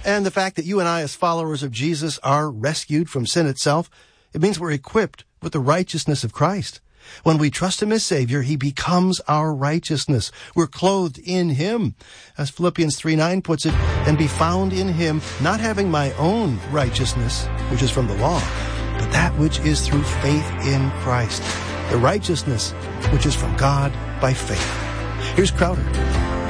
And the fact that you and I, as followers of Jesus, are rescued from sin itself, it means we're equipped with the righteousness of Christ. When we trust Him as Savior, He becomes our righteousness. We're clothed in Him. As Philippians 3:9 puts it, and be found in Him, not having my own righteousness, which is from the law, but that which is through faith in Christ, the righteousness which is from God by faith. Here's Crowder.